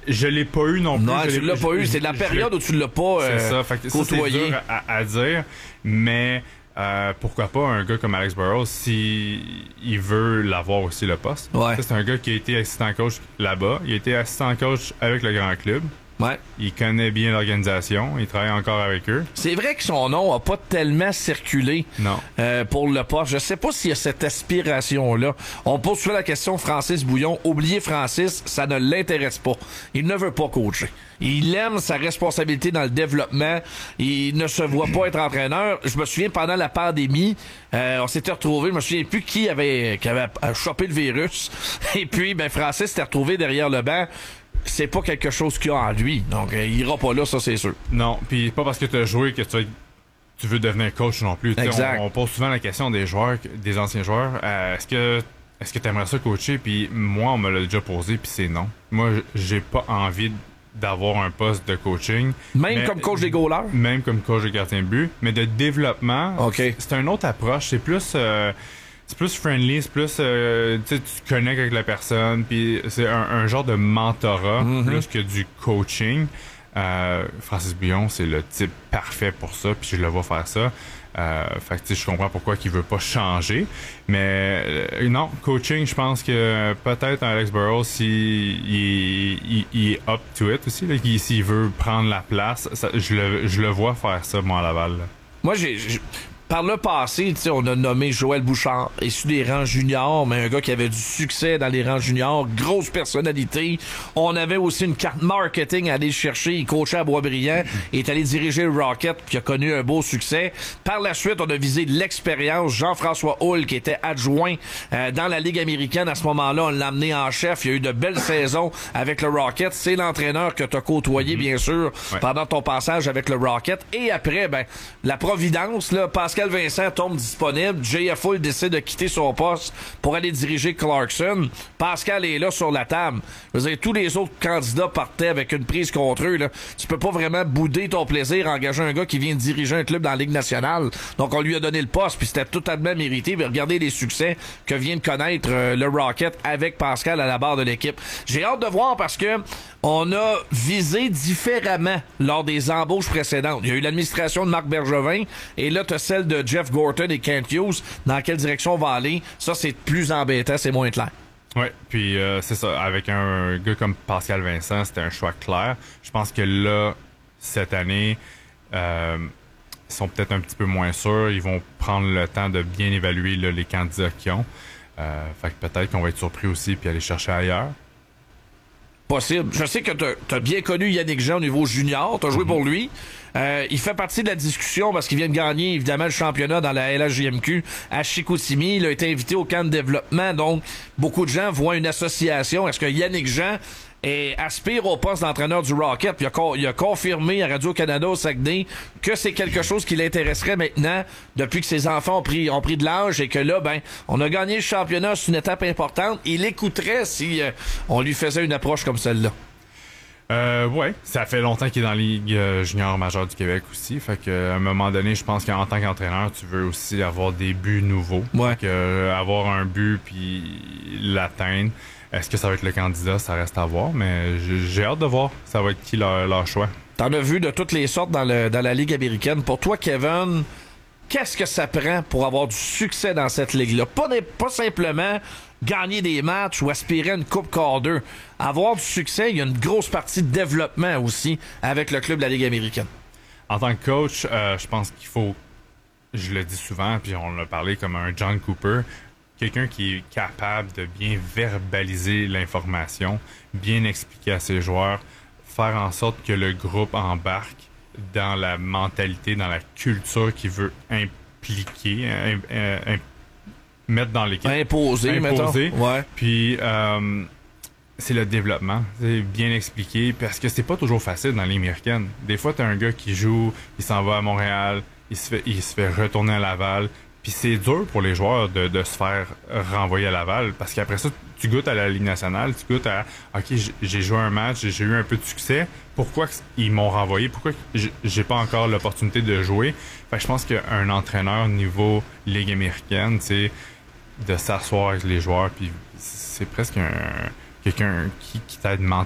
je l'ai pas eu non plus. Non, tu l'as pas eu. C'est de la période où tu l'as pas côtoyé. C'est dur à dire, mais pourquoi pas un gars comme Alex Burrows si il veut l'avoir aussi le poste. Ouais. C'est un gars qui a été assistant coach là-bas. Il a été assistant coach avec le grand club. Ouais. Il connaît bien l'organisation. Il travaille encore avec eux. C'est vrai que son nom a pas tellement circulé pour le poste. Je sais pas s'il y a cette aspiration-là. On pose souvent la question Francis Bouillon. Oubliez Francis, ça ne l'intéresse pas. Il ne veut pas coacher. Il aime sa responsabilité dans le développement. Il ne se voit pas être entraîneur. Je me souviens, pendant la pandémie, on s'était retrouvés, je me souviens plus qui avait chopé le virus. Et puis, Francis s'était retrouvé derrière le banc. C'est pas quelque chose qu'il y a en lui. Donc, il ira pas là, ça, c'est sûr. Non, puis pas parce que tu as joué que tu veux devenir coach non plus. Exact. On pose souvent la question des joueurs, des anciens joueurs. Est-ce que tu aimerais ça coacher? Puis moi, on me l'a déjà posé, puis c'est non. Moi, j'ai pas envie d'avoir un poste de coaching. Même comme coach des goalers? Même comme coach de gardien de but. Mais de développement, c'est une autre approche. C'est plus friendly, c'est plus tu connectes avec la personne, puis c'est un genre de mentorat plus que du coaching. Francis Bouillon, c'est le type parfait pour ça, puis je le vois faire ça. Fait que je comprends pourquoi il veut pas changer, mais non, coaching, je pense que peut-être un Alex Burrows, il est up to it aussi, là, s'il veut prendre la place, je le vois faire ça, moi, à Laval. Là. Moi, par le passé, on a nommé Joël Bouchard, issu des rangs juniors, mais un gars qui avait du succès dans les rangs juniors, grosse personnalité. On avait aussi une carte marketing à aller chercher. Il coachait à Boisbriand, est allé diriger le Rocket, puis a connu un beau succès. Par la suite, on a visé de l'expérience. Jean-François Hull, qui était adjoint dans la Ligue américaine à ce moment-là, on l'a amené en chef. Il y a eu de belles saisons avec le Rocket. C'est l'entraîneur que tu as côtoyé, bien sûr, pendant ton passage avec le Rocket. Et après, la Providence, là, Pascal Vincent tombe disponible. JF Hull décide de quitter son poste pour aller diriger Clarkson. Pascal est là sur la table. Je veux dire, tous les autres candidats partaient avec une prise contre eux. Là. Tu peux pas vraiment bouder ton plaisir à engager un gars qui vient diriger un club dans la Ligue nationale. Donc, on lui a donné le poste, puis c'était totalement mérité. Mais regardez les succès que vient de connaître le Rocket avec Pascal à la barre de l'équipe. J'ai hâte de voir parce que on a visé différemment lors des embauches précédentes. Il y a eu l'administration de Marc Bergevin et là, tu as celle de Jeff Gorton et Kent Hughes. Dans quelle direction on va aller? Ça, c'est plus embêtant, c'est moins clair. Oui, puis c'est ça. Avec un gars comme Pascal Vincent, c'était un choix clair. Je pense que là, cette année, ils sont peut-être un petit peu moins sûrs. Ils vont prendre le temps de bien évaluer là, les candidats qu'ils ont. Fait que peut-être qu'on va être surpris aussi puis aller chercher ailleurs. Possible. Je sais que t'as bien connu Yannick Jean au niveau junior. T'as joué pour lui. Il fait partie de la discussion parce qu'il vient de gagner, évidemment, le championnat dans la LHJMQ à Chicoutimi. Il a été invité au camp de développement. Donc, beaucoup de gens voient une association. Est-ce que Yannick Jean aspire au poste d'entraîneur du Rocket? Puis il a confirmé à Radio-Canada au Saguenay que c'est quelque chose qui l'intéresserait maintenant depuis que ses enfants ont pris de l'âge et que là, on a gagné le championnat, c'est une étape importante. Il écouterait si on lui faisait une approche comme celle-là. Ouais, ça fait longtemps qu'il est dans la Ligue junior majeure du Québec aussi. Fait que à un moment donné, je pense qu'en tant qu'entraîneur, tu veux aussi avoir des buts nouveaux. Ouais. Fait que, avoir un but puis l'atteindre. Est-ce que ça va être le candidat? Ça reste à voir, mais j'ai hâte de voir ça va être qui leur choix. T'en as vu de toutes les sortes dans la Ligue américaine. Pour toi, Kevin, qu'est-ce que ça prend pour avoir du succès dans cette ligue-là? Pas simplement gagner des matchs ou aspirer à une Coupe Calder. Avoir du succès, il y a une grosse partie de développement aussi avec le club de la Ligue américaine. En tant que coach, je pense qu'il faut, je le dis souvent, puis on l'a parlé comme un John Cooper, quelqu'un qui est capable de bien verbaliser l'information, bien expliquer à ses joueurs, faire en sorte que le groupe embarque dans la mentalité, dans la culture qu'il veut impliquer, mettre dans l'équipe. Imposer. Mettons. Ouais. Puis, c'est le développement. C'est bien expliqué, parce que c'est pas toujours facile dans les américaines. Des fois, t'as un gars qui joue, il s'en va à Montréal, il se fait retourner à Laval. Puis c'est dur pour les joueurs de se faire renvoyer à Laval, parce qu'après ça, tu goûtes à la Ligue nationale, tu goûtes à OK, j'ai joué un match, j'ai eu un peu de succès. Pourquoi ils m'ont renvoyé? Pourquoi j'ai pas encore l'opportunité de jouer? Fait que je pense qu'un entraîneur niveau Ligue américaine, c'est de s'asseoir avec les joueurs, puis c'est presque quelqu'un qui t'aide